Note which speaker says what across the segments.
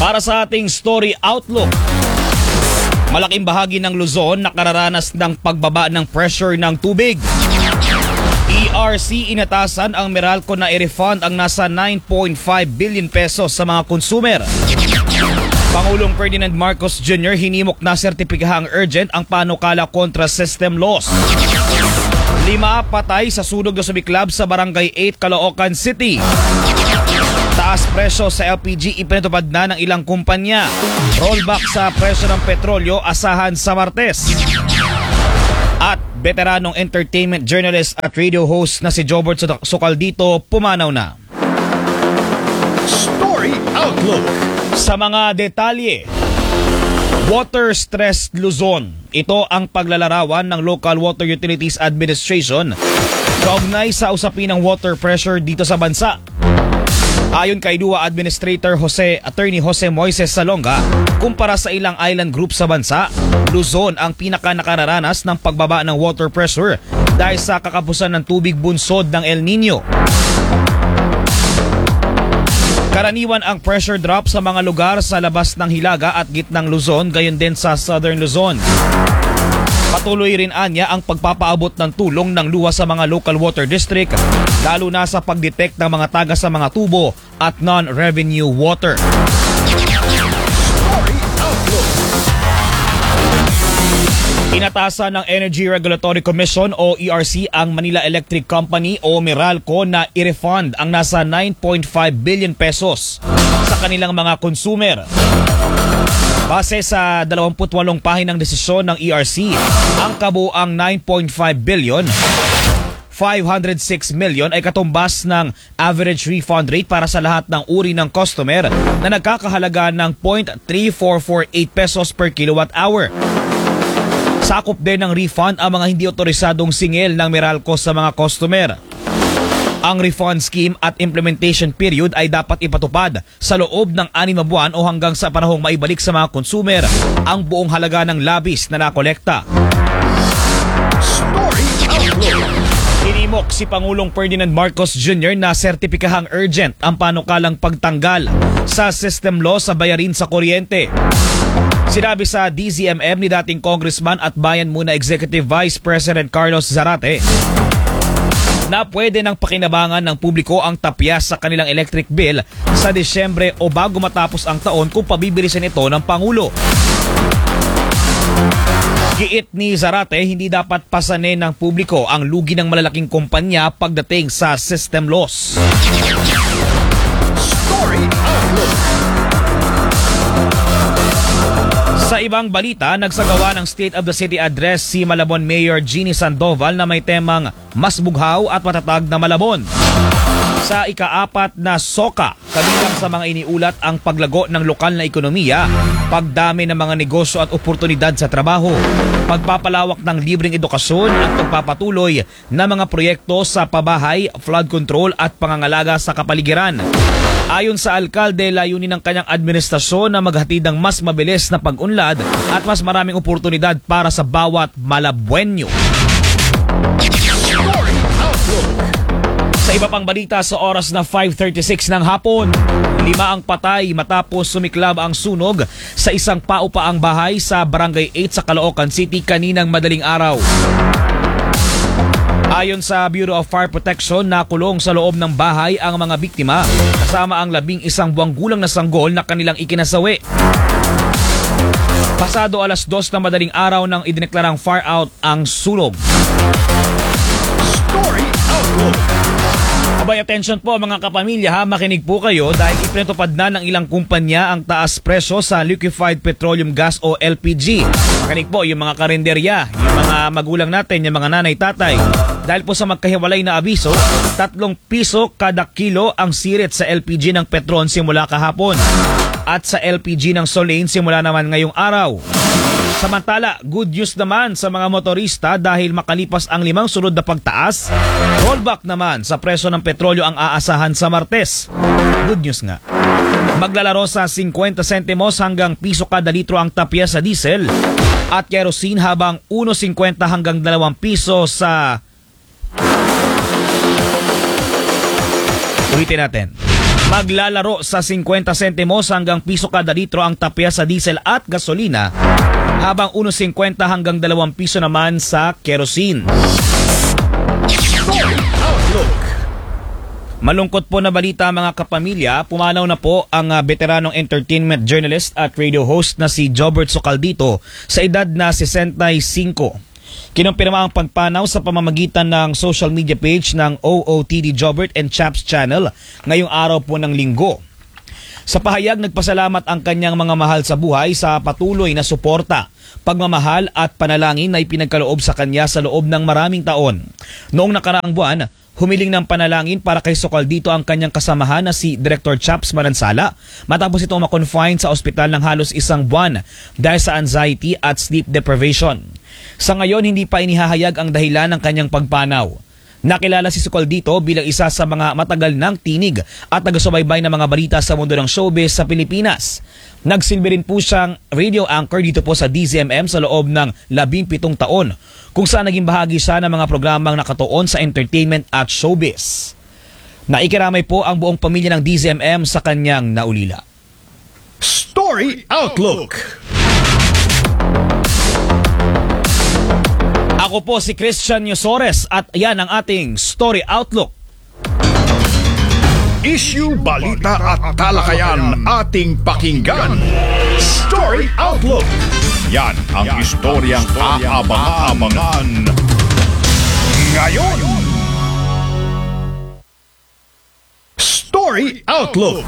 Speaker 1: Para sa ating story outlook, malaking bahagi ng Luzon nakararanas ng pagbaba ng pressure ng tubig. ERC inatasan ang Meralco na i-refund ang nasa 9.5 billion pesos sa mga consumer. Pangulong Ferdinand Marcos Jr. hinimok na sertipikahang urgent ang panukala kontra system loss. 5 patay sa sunog na sumiklab sa Barangay 8, Caloocan City. Taas presyo sa LPG ipinatupad na ng ilang kumpanya. Rollback sa presyo ng petrolyo asahan sa Martes. At veteranong entertainment journalist at radio host na si Jobert Socaldito pumanaw na.
Speaker 2: Story Outlook.
Speaker 1: Sa mga detalye, Water Stressed Luzon. Ito ang paglalarawan ng Local Water Utilities Administration kaugnay sa usapin ng water pressure dito sa bansa. Ayon kay DUA Administrator Attorney Jose Moises Salonga, kumpara sa ilang island group sa bansa, Luzon ang pinaka-nakararanas ng pagbaba ng water pressure dahil sa kakapusan ng tubig bunsod ng El Nino. Karaniwan ang pressure drop sa mga lugar sa labas ng Hilaga at gitnang Luzon, gayon din sa Southern Luzon. Patuloy rin anya ang pagpapaabot ng tulong ng luwa sa mga local water district, lalo na sa pagdetect ng mga taga sa mga tubo at non-revenue water. Inatasan ng Energy Regulatory Commission o ERC ang Manila Electric Company o Meralco na i-refund ang nasa 9.5 billion pesos sa kanilang mga consumer. Base sa 28 pahinang desisyon ng ERC, ang kabuang 9.5 billion, 506 million ay katumbas ng average refund rate para sa lahat ng uri ng customer na nagkakahalaga ng 0.3448 pesos per kilowatt hour. Sakop din ng refund ang mga hindi otorisadong singil ng Meralco sa mga customer. Ang refund scheme at implementation period ay dapat ipatupad sa loob ng 6 na buwan o hanggang sa panahong maibalik sa mga consumer ang buong halaga ng labis na nakolekta.
Speaker 2: Story Outlook.
Speaker 1: Hinimok si Pangulong Ferdinand Marcos Jr. na sertipikahang urgent ang panukalang pagtanggal sa system law sa bayarin sa kuryente. Sinabi sa DZMM ni dating Congressman at Bayan Muna Executive Vice President Carlos Zarate na pwede nang pakinabangan ng publiko ang tapyas sa kanilang electric bill sa Disyembre o bago matapos ang taon kung pabibilisin ito ng Pangulo. Giit ni Zarate, hindi dapat pasanin ng publiko ang lugi ng malalaking kumpanya pagdating sa system loss.
Speaker 2: Story Outlook.
Speaker 1: Sa ibang balita, nagsagawa ng State of the City Address si Malabon Mayor Jeannie Sandoval na may temang mas bughaw at matatag na Malabon. Sa ika-4 na SOCA, kabilang sa mga iniulat ang paglago ng lokal na ekonomiya, pagdami ng mga negosyo at oportunidad sa trabaho, pagpapalawak ng libreng edukasyon at pagpapatuloy na mga proyekto sa pabahay, flood control at pangangalaga sa kapaligiran. Ayon sa alkalde, layunin ng kanyang administrasyon na maghatid ng mas mabilis na pag-unlad at mas maraming oportunidad para sa bawat Malabuenyo. Sa iba pang balita, sa oras na 5:36 ng hapon, 5 ang patay matapos sumiklab ang sunog sa isang paupaang bahay sa Barangay 8 sa Caloocan City kaninang madaling araw. Ayon sa Bureau of Fire Protection, nakulong sa loob ng bahay ang mga biktima kasama ang 11 buwang gulang na sanggol na kanilang ikinasawi. Pasado alas 2 na madaling araw nang idineklarang fire out ang sunog.
Speaker 2: Story Outlook.
Speaker 1: Abay, attention po mga kapamilya ha, makinig po kayo dahil ipinatupad na ng ilang kumpanya ang taas presyo sa liquefied petroleum gas o LPG. Makinig po yung mga karinderya, yung mga magulang natin, yung mga nanay-tatay. Dahil po sa magkahiwalay na abiso, 3 piso kada kilo ang sirit sa LPG ng Petron simula kahapon at sa LPG ng Solane simula naman ngayong araw. Samantala, good news naman sa mga motorista dahil makalipas ang 5 sunod na pagtaas, rollback naman sa presyo ng petrolyo ang aasahan sa Martes. Good news nga. Maglalaro sa 50 sentimos hanggang piso kada litro ang tapya sa diesel at kerosene habang 1.50 hanggang 2 piso sa... Ulitin natin. Maglalaro sa 50 sentimos hanggang piso kada litro ang tapya sa diesel at gasolina, habang 1.50 hanggang 2 piso naman sa kerosene.
Speaker 2: Outlook.
Speaker 1: Malungkot po na balita mga kapamilya, pumanaw na po ang veteranong entertainment journalist at radio host na si Jobert Socaldito sa edad na 65. Kinumpirma ang pagpanaw sa pamamagitan ng social media page ng OOTD Jobert and Chaps Channel ngayong araw po ng Linggo. Sa pahayag, nagpasalamat ang kanyang mga mahal sa buhay sa patuloy na suporta, pagmamahal at panalangin na ipinagkaloob sa kanya sa loob ng maraming taon. Noong nakaraang buwan, humiling ng panalangin para kay Socaldito ang kanyang kasamahan na si Director Chaps Manansala matapos itong makonfine sa ospital ng halos 1 buwan dahil sa anxiety at sleep deprivation. Sa ngayon, hindi pa inihahayag ang dahilan ng kanyang pagpanaw. Nakilala si Socaldito bilang isa sa mga matagal ng tinig at taga-subaybay ng mga balita sa mundo ng showbiz sa Pilipinas. Nagsilbi rin po siyang radio anchor dito po sa DZMM sa loob ng 17 taon, kung saan naging bahagi siya ng mga programang nakatuon sa entertainment at showbiz. Naikiramay po ang buong pamilya ng DZMM sa kanyang naulila.
Speaker 2: Story Outlook.
Speaker 1: Ako po si Christian Yosores at yan ang ating Story Outlook.
Speaker 2: Issue, balita at talakayan ating pakinggan. Story Outlook. Yan ang istoryang aabang-abangan ngayon. Story Outlook.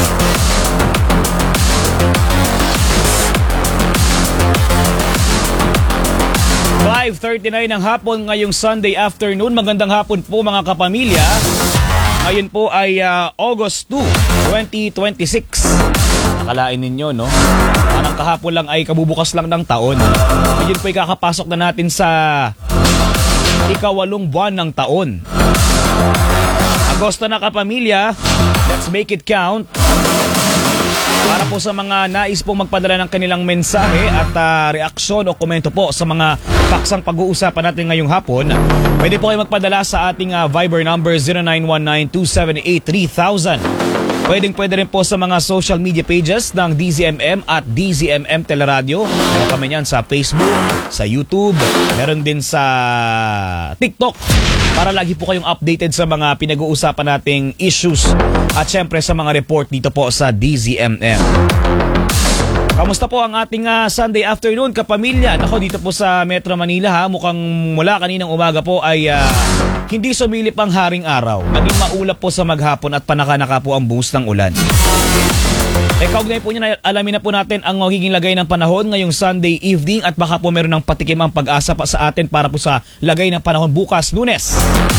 Speaker 1: 5:39 ng hapon ngayong Sunday afternoon. Magandang hapon po mga kapamilya. Ngayon po ay August 2, 2026. Nakalain ninyo, no? Parang kahapon lang ay kabubukas lang ng taon. Ngayon po ay kakapasok na natin sa ika-8 buwan ng taon. Agosto na kapamilya. Let's make it count. Para po sa mga nais pong magpadala ng kanilang mensahe at reaksyon o komento po sa mga paksang pag-uusapan natin ngayong hapon, pwede po kayo magpadala sa ating Viber number 0919-278-3000. Pwede rin po sa mga social media pages ng DZMM at DZMM Teleradio. Meron kami yan sa Facebook, sa YouTube, meron din sa TikTok. Para lagi po kayong updated sa mga pinag-uusapan nating issues at syempre sa mga report dito po sa DZMM. Kamusta po ang ating Sunday afternoon kapamilya? Ako dito po sa Metro Manila mukhang mula kaninang umaga po ay hindi sumilip ang haring araw. Naging maulap po sa maghapon at panakanaka po ang buhos ng ulan. Kaugnay po niya, alamin na po natin ang magiging lagay ng panahon ngayong Sunday evening at baka po meron ng patikim ang pag-asa pa sa atin para po sa lagay ng panahon bukas Lunes.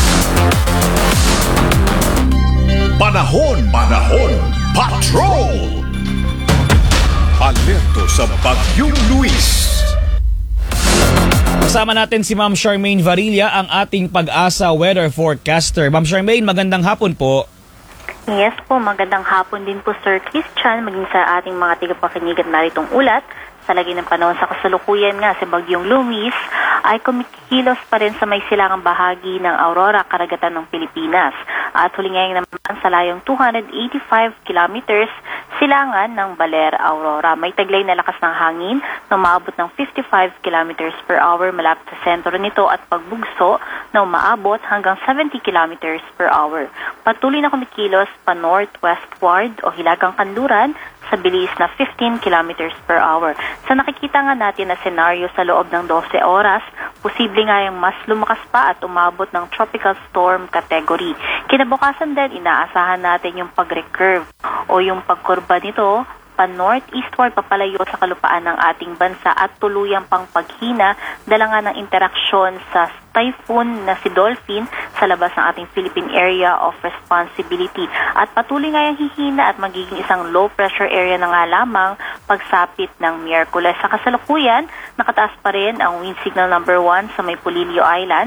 Speaker 2: Panahon, patrol! Alerto sa Bagyong Luis.
Speaker 1: Kasama natin si Ma'am Charmaine Varilla, ang ating pag-asa weather forecaster. Ma'am Charmaine, magandang hapon po.
Speaker 3: Yes po, magandang hapon din po Sir Christian, maging sa ating mga tigapakinig at naritong ulat. Sa lagi ng panahon sa kasalukuyan nga si Bagyong Luis ay kumikilos pa rin sa may silangang bahagi ng Aurora, karagatan ng Pilipinas. At huli ngayon naman sa layong 285 kilometers silangan ng Baler, Aurora. May taglay na lakas ng hangin na umaabot ng 55 kilometers per hour malapit sa sentro nito at pagbugso na umaabot hanggang 70 kilometers per hour. Patuloy na kumikilos pa northwestward o hilagang kanluran sa bilis na 15 kilometers per hour. Sa nakikita nga natin na senaryo sa loob ng 12 oras, posible nga yung mas lumakas pa at umabot ng tropical storm category. Kinabukasan din, inaasahan natin yung pag-recurve o yung pagkurba nito pa-northeastward papalayo sa kalupaan ng ating bansa at tuluyang pang paghina dala nga ng interaksyon sa typhoon na si Dolphin sa labas ng ating Philippine Area of Responsibility. At patuloy nga yung hihina at magiging isang low pressure area na nga lamang pagsapit ng Miyerkules. Sa kasalukuyan, nakataas pa rin ang wind signal number 1 sa may Polillo Islands,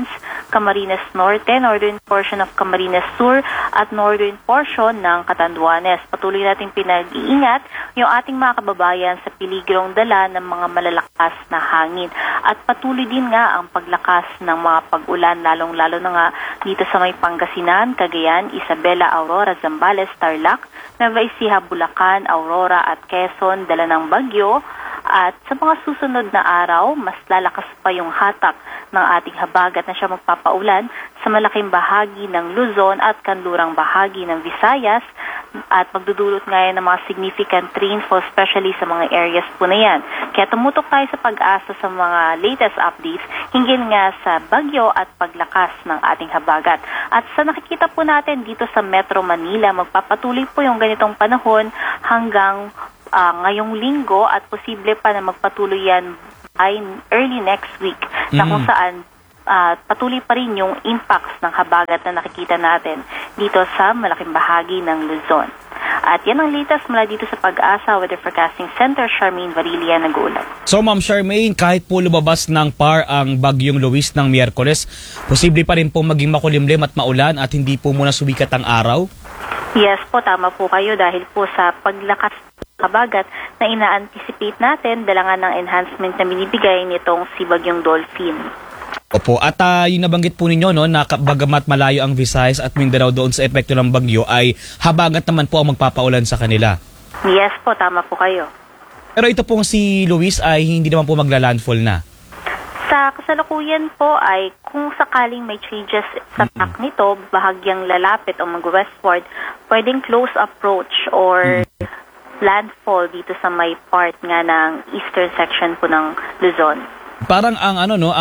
Speaker 3: Camarines Norte, northern portion of Camarines Sur, at northern portion ng Catanduanes. Patuloy nating pinag-iingat yung ating mga kababayan sa peligrong dala ng mga malalakas na hangin. At patuloy din nga ang paglakas ng mga pag-ulan, lalong-lalo na nga dito sa may Pangasinan, Cagayan, Isabela, Aurora, Zambales, Tarlac, Nueva Ecija, Bulacan, Aurora at Quezon, dala ng bagyo. At sa mga susunod na araw, mas lalakas pa yung hatak ng ating habagat na siya magpapaulan sa malaking bahagi ng Luzon at kanlurang bahagi ng Visayas, at magdudulot nga yan ng mga significant rainfall, especially sa mga areas po na yan. Kaya tumutok tayo sa pag-asa sa mga latest updates hinggil nga sa bagyo at paglakas ng ating habagat. At sa nakikita po natin dito sa Metro Manila, magpapatuloy po yung ganitong panahon hanggang ngayong linggo, at posible pa na magpatuloy yan by early next week, na kung saan patuloy pa rin yung impacts ng habagat na nakikita natin dito sa malaking bahagi ng Luzon. At yan ang latest mula dito sa Pag-asa Weather Forecasting Center. Charmaine Varilla, nag-uulat.
Speaker 1: So Ma'am Charmaine, kahit po lumabas ng PAR ang bagyong Luis ng Miyerkules, posible pa rin po maging makulimlim at maulan at hindi po muna sumikat ang araw?
Speaker 3: Yes po, tama po kayo, dahil po sa paglakas habagat na ina-anticipate natin, dala nga ng enhancement na binibigay nitong si Bagyong Dolphin.
Speaker 1: Opo, at yung nabanggit po ninyo, no, na bagamat malayo ang Visayas at Mindanao doon sa epekto ng bagyo, ay habagat naman po ang magpapaulan sa kanila.
Speaker 3: Yes po, tama po kayo.
Speaker 1: Pero ito pong si Luis ay hindi naman po magla-landfall na.
Speaker 3: Sa kasalukuyan po ay kung sakaling may changes sa track nito, bahagyang lalapit o mag-westward, pwedeng close approach or landfall dito sa may part nga ng eastern section po ng Luzon.
Speaker 1: Parang ang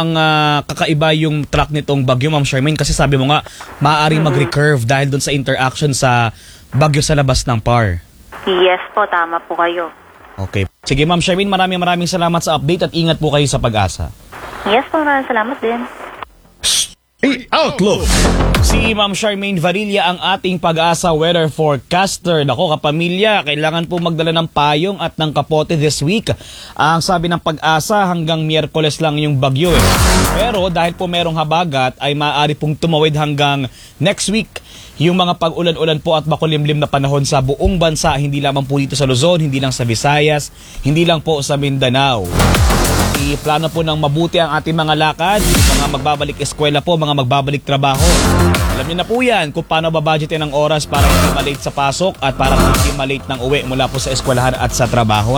Speaker 1: kakaiba yung track nitong bagyo, Ma'am Charmaine, kasi sabi mo nga maaaring mag-recurve dahil doon sa interaction sa bagyo sa labas ng PAR.
Speaker 3: Yes po, tama po kayo.
Speaker 1: Okay. Sige Ma'am Charmaine, maraming salamat sa update at ingat po kayo sa Pag-asa.
Speaker 3: Yes po, maraming salamat din.
Speaker 2: Outlook.
Speaker 1: Si Ma'am Charmaine Varilla ang ating Pag-asa weather forecaster. Nako kapamilya, kailangan po magdala ng payong at ng kapote this week. Ang sabi ng Pag-asa, hanggang Miyerkules lang yung bagyo eh. Pero dahil po merong habagat ay maaari pong tumawid hanggang next week yung mga pag-ulan-ulan po at makulimlim na panahon sa buong bansa, hindi lamang po dito sa Luzon, hindi lang sa Visayas, hindi lang po sa Mindanao. Plano po ng mabuti ang ating mga lakad, mga magbabalik eskwela po, mga magbabalik trabaho. Alam niyo na po yan kung paano babudgetin ang oras para hindi malate sa pasok at para hindi malate ng uwi mula po sa eskwelahan at sa trabaho.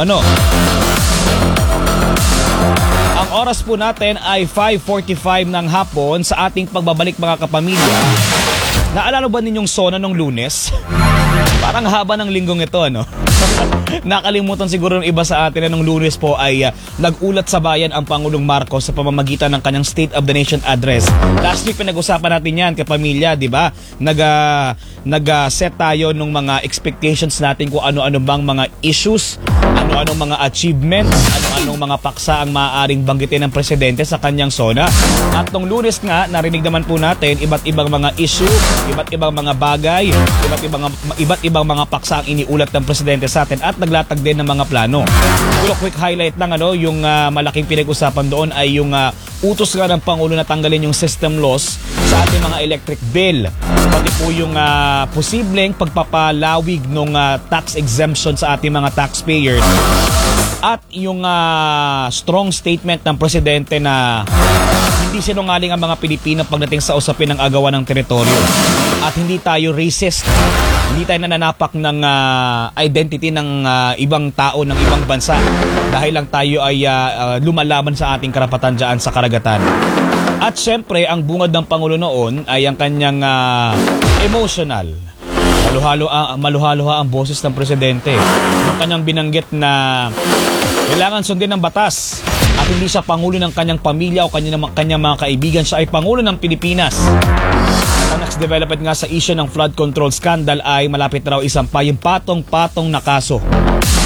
Speaker 1: Ang oras po natin ay 5:45 ng hapon sa ating pagbabalik mga kapamilya. Naalala ba ninyong SONA nung Lunes? Parang haba ng linggong ito, Nakalimutan siguro ng iba sa atin na nung Lunes po ay nag-ulat sa bayan ang Pangulong Marcos sa pamamagitan ng kanyang State of the Nation address. Last week pinag-usapan natin yan, kapamilya, di ba? Nag-set tayo ng mga expectations natin kung ano-ano bang mga issues, ano-ano mga achievements, ano-anong mga paksa ang maaaring banggitin ng Presidente sa kanyang SONA. At nung Lunes nga, narinig naman po natin iba't ibang mga issue, iba't ibang mga bagay, iba't ibang mga paksa ang iniulat ng Presidente sa atin at naglatag din ng mga plano. Siguro quick highlight lang yung malaking pinag-usapan doon ay yung utos nga ng Pangulo na tanggalin yung system loss sa ating mga electric bill. Pati po yung posibleng pagpapalawig ng tax exemption sa ating mga taxpayers. At yung strong statement ng Presidente na hindi sinungaling ang mga Pilipino pagdating sa usapin ng agawan ng teritoryo. At hindi tayo racist. Hindi tayo nananapak ng identity ng ibang tao ng ibang bansa dahil lang tayo ay lumalaban sa ating karapatan dyan sa karagatan. At syempre, ang bungad ng Pangulo noon ay ang kanyang emotional. Maluhalo ang boses ng Presidente. Ang kanyang binanggit na kailangan sundin ng batas at hindi siya Pangulo ng kanyang pamilya o kanyang mga kaibigan. Siya ay Pangulo ng Pilipinas. Ang next development nga sa issue ng flood control scandal ay malapit raw isampay yung patong-patong na kaso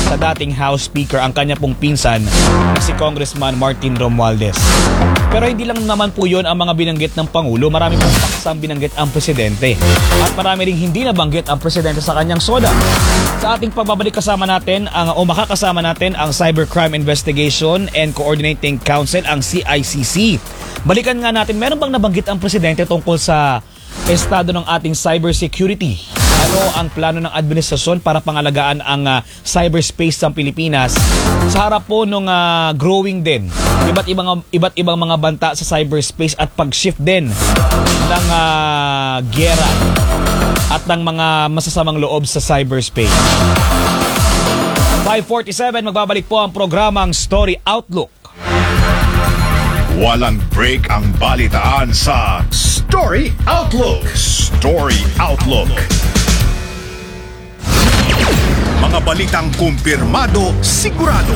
Speaker 1: sa dating House Speaker ang kanya pong pinsan na si Congressman Martin Romualdez. Pero hindi lang naman po yun ang mga binanggit ng Pangulo. Marami pong paksang binanggit ang Presidente. At marami ring hindi nabanggit ang Presidente sa kanyang SODA. Sa ating pagbabalik makakasama natin ang Cybercrime Investigation and Coordinating Council, ang CICC. Balikan nga natin, meron bang nabanggit ang Presidente tungkol sa estado ng ating cybersecurity? Ano ang plano ng administrasyon para pangalagaan ang cyberspace ng Pilipinas sa harap po ng growing din iba't ibang mga banta sa cyberspace at pag-shift din ng giyera at ng mga masasamang loob sa cyberspace. 5:47, magbabalik po ang programang Story Outlook.
Speaker 2: Walang break ang balitaan sa Story Outlook. Story Outlook. Mga balitang kumpirmado, sigurado.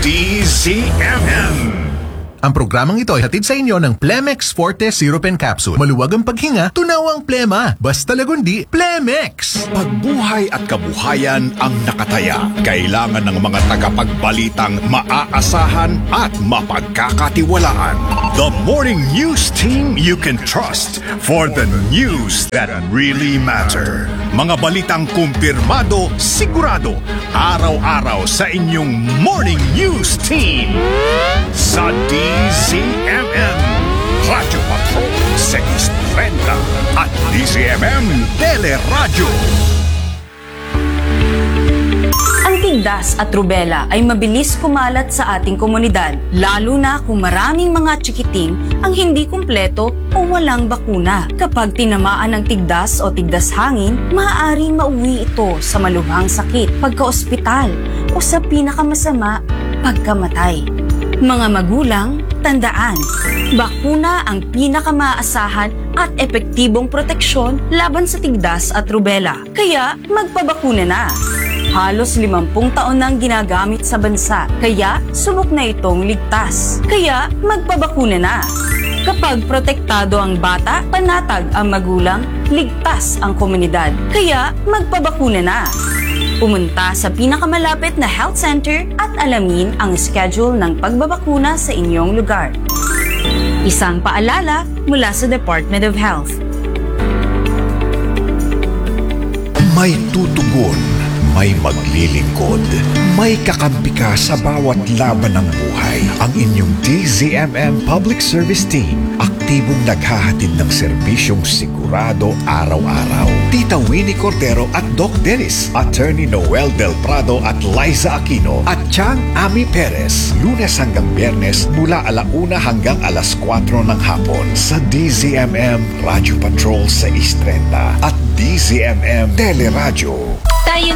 Speaker 2: DZMM.
Speaker 4: Ang programang ito ay hatid sa inyo ng Plemex Forte Syrup and Capsule. Maluwag ang paghinga, tunaw ang plema. Basta lagundi, Plemex!
Speaker 2: Pagbuhay at kabuhayan ang nakataya. Kailangan ng mga tagapagbalitang maaasahan at mapagkakatiwalaan. The morning news team you can trust for the news that really matter. Mga balitang kumpirmado, sigurado. Araw-araw sa inyong morning news team. Sa DZMM, Radyo Patrol 630 at DZMM Teleradyo.
Speaker 5: Ang tigdas at rubela ay mabilis kumalat sa ating komunidad, lalo na kung maraming mga tsikiting ang hindi kumpleto o walang bakuna. Kapag tinamaan ng tigdas o tigdas hangin, maaaring mauwi ito sa malubhang sakit, pagka-ospital o sa pinakamasama, pagkamatay. Mga magulang, tandaan, bakuna ang pinakamaasahan at epektibong proteksyon laban sa tigdas at rubela. Kaya magpabakuna na. Halos 50 taon nang ginagamit sa bansa, kaya subok na itong ligtas. Kaya magpabakuna na. Kapag protektado ang bata, panatag ang magulang, ligtas ang komunidad. Kaya magpabakuna na. Pumunta sa pinakamalapit na health center at alamin ang schedule ng pagbabakuna sa inyong lugar. Isang paalala mula sa Department of Health.
Speaker 2: May tutugon, may maglilingkod, may kakampi ka sa bawat laban ng buhay. Ang inyong DZMM Public Service Team, aktibong naghahatid ng serbisyong sigurado araw-araw. Tita Winnie Cordero at Doc Dennis, Attorney Noel Del Prado at Liza Aquino, at Chang Ami Perez, Lunes hanggang Biyernes mula 1:00 hanggang 4:00 ng hapon sa DZMM Radyo Patrol 630 at DZMM Teleradyo.
Speaker 5: Tayo